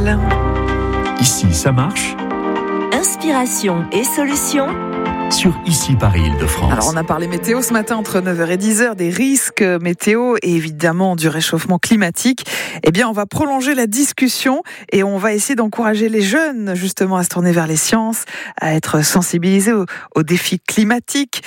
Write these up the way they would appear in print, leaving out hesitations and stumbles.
Pascal. Ici, ça marche. Inspiration et solutions Sur Ici Paris Île-de-France. Alors on a parlé météo ce matin entre 9h et 10h, des risques météo et évidemment du réchauffement climatique. Eh bien on va prolonger la discussion et on va essayer d'encourager les jeunes justement à se tourner vers les sciences, à être sensibilisés aux défis climatiques,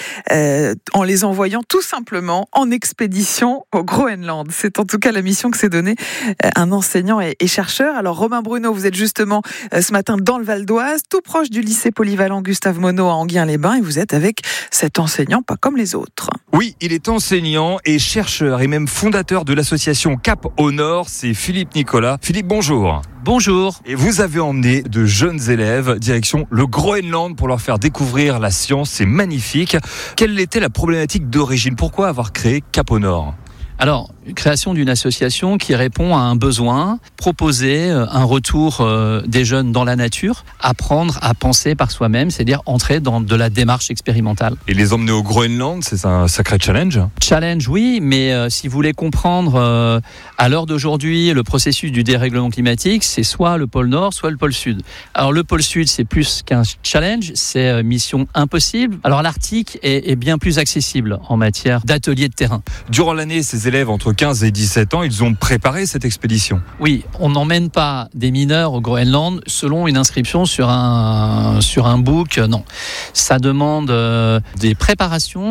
en les envoyant tout simplement en expédition au Groenland. C'est en tout cas la mission que s'est donnée un enseignant et chercheur. Alors Romain Bruno, vous êtes justement ce matin dans le Val d'Oise, tout proche du lycée polyvalent Gustave Monod à Enghien-les-Bains. Et vous êtes avec cet enseignant pas comme les autres. Oui, il est enseignant et chercheur et même fondateur de l'association Cap au Nord, c'est Philippe Nicolas. Philippe, bonjour. Bonjour. Et vous avez emmené de jeunes élèves direction le Groenland pour leur faire découvrir la science, c'est magnifique. Quelle était la problématique d'origine ? Pourquoi avoir créé Cap au Nord ? Alors, création d'une association qui répond à un besoin, proposer un retour des jeunes dans la nature, apprendre à penser par soi-même, c'est-à-dire entrer dans de la démarche expérimentale. Et les emmener au Groenland, c'est un sacré challenge ? Challenge, oui, mais si vous voulez comprendre à l'heure d'aujourd'hui le processus du dérèglement climatique, c'est soit le pôle Nord, soit le pôle Sud. Alors le pôle Sud, c'est plus qu'un challenge, c'est mission impossible. Alors l'Arctique est bien plus accessible en matière d'ateliers de terrain. Durant l'année, ces élèves entre 15 et 17 ans, ils ont préparé cette expédition. Oui, on n'emmène pas des mineurs au Groenland selon une inscription sur un book, non. Ça demande des préparations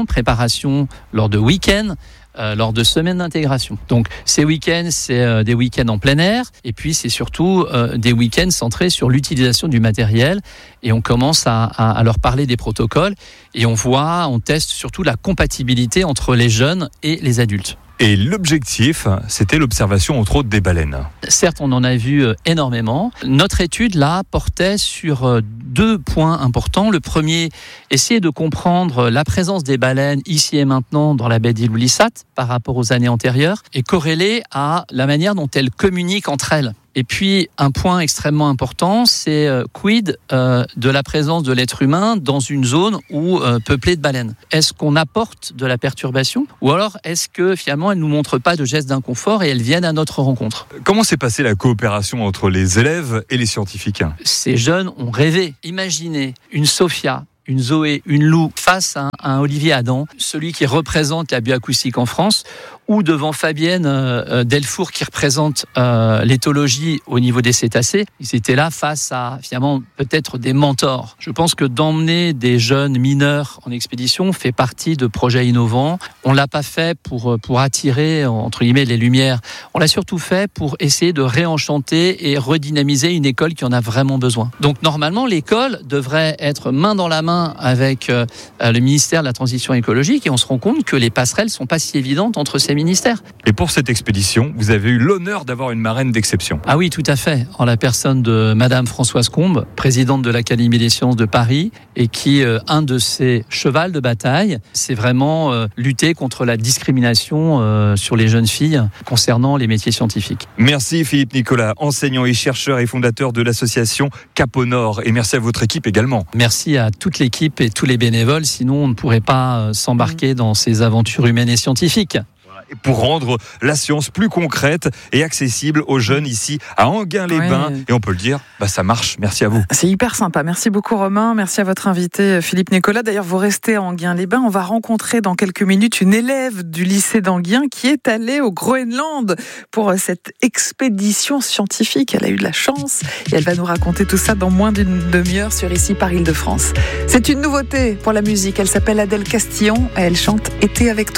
lors de week-ends, lors de semaines d'intégration. Donc ces week-ends, c'est des week-ends en plein air et puis c'est surtout des week-ends centrés sur l'utilisation du matériel et on commence à leur parler des protocoles et on teste surtout la compatibilité entre les jeunes et les adultes. Et l'objectif, c'était l'observation entre autres des baleines. Certes, on en a vu énormément. Notre étude, là, portait sur 2 points importants. Le premier, essayer de comprendre la présence des baleines ici et maintenant dans la baie d'Ilulissat par rapport aux années antérieures et corrélé à la manière dont elles communiquent entre elles. Et puis, un point extrêmement important, c'est quid de la présence de l'être humain dans une zone peuplée de baleines. Est-ce qu'on apporte de la perturbation ou alors est-ce que finalement elles ne nous montrent pas de gestes d'inconfort et elles viennent à notre rencontre ? Comment s'est passée la coopération entre les élèves et les scientifiques ? Ces jeunes ont rêvé. Imaginez une Sophia, une Zoé, une Lou face à un Olivier Adam, celui qui représente la bioacoustique en France, ou devant Fabienne Delfour qui représente l'éthologie au niveau des cétacés. Ils étaient là face à finalement peut-être des mentors. Je pense que d'emmener des jeunes mineurs en expédition fait partie de projets innovants. On l'a pas fait pour attirer entre guillemets les lumières. On l'a surtout fait pour essayer de réenchanter et redynamiser une école qui en a vraiment besoin. Donc normalement l'école devrait être main dans la main avec le ministère de la Transition écologique et on se rend compte que les passerelles sont pas si évidentes entre ces ministères. Et pour cette expédition, vous avez eu l'honneur d'avoir une marraine d'exception. Ah oui, tout à fait. En la personne de Madame Françoise Combe, présidente de l'Académie des sciences de Paris, et qui, un de ses chevals de bataille, c'est vraiment lutter contre la discrimination sur les jeunes filles concernant les métiers scientifiques. Merci Philippe Nicolas, enseignant et chercheur et fondateur de l'association Cap au Nord. Et merci à votre équipe également. Merci à toute l'équipe et tous les bénévoles, sinon on ne pourrait pas s'embarquer dans ces aventures humaines et scientifiques. Pour rendre la science plus concrète et accessible aux jeunes ici à Enghien-les-Bains. Ouais. Et on peut le dire, ça marche. Merci à vous. C'est hyper sympa. Merci beaucoup Romain. Merci à votre invité Philippe Nicolas. D'ailleurs, vous restez à Enghien-les-Bains. On va rencontrer dans quelques minutes une élève du lycée d'Enghien qui est allée au Groenland pour cette expédition scientifique. Elle a eu de la chance et elle va nous raconter tout ça dans moins d'une demi-heure sur Ici Paris Île-de-France. C'est une nouveauté pour la musique. Elle s'appelle Adèle Castillon et elle chante Été avec toi.